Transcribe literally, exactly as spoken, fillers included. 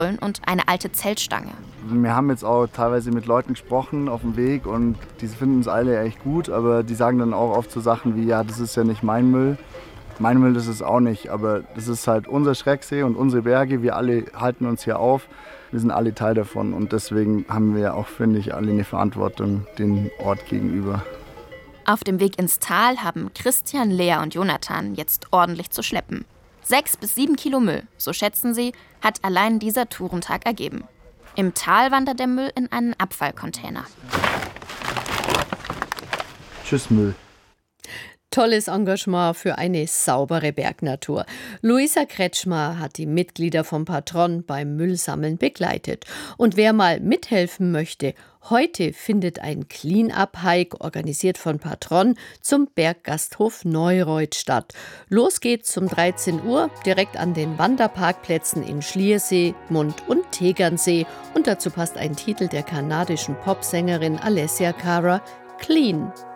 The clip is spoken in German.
und eine alte Zeltstange. Wir haben jetzt auch teilweise mit Leuten gesprochen auf dem Weg und die finden uns alle echt gut, aber die sagen dann auch oft so Sachen wie, ja, das ist ja nicht mein Müll. Mein Müll ist es auch nicht, aber das ist halt unser Schrecksee und unsere Berge. Wir alle halten uns hier auf. Wir sind alle Teil davon und deswegen haben wir auch, finde ich, alle eine Verantwortung dem Ort gegenüber. Auf dem Weg ins Tal haben Christian, Lea und Jonathan jetzt ordentlich zu schleppen. Sechs bis sieben Kilo Müll, so schätzen sie, hat allein dieser Tourentag ergeben. Im Tal wandert der Müll in einen Abfallcontainer. Tschüss Müll. Tolles Engagement für eine saubere Bergnatur. Luisa Kretschmer hat die Mitglieder vom Patron beim Müllsammeln begleitet. Und wer mal mithelfen möchte, heute findet ein Clean-up-Hike, organisiert von Patron, zum Berggasthof Neureuth statt. Los geht's um dreizehn Uhr, direkt an den Wanderparkplätzen in Schliersee, Mund- und Tegernsee. Und dazu passt ein Titel der kanadischen Popsängerin Alessia Cara, Clean.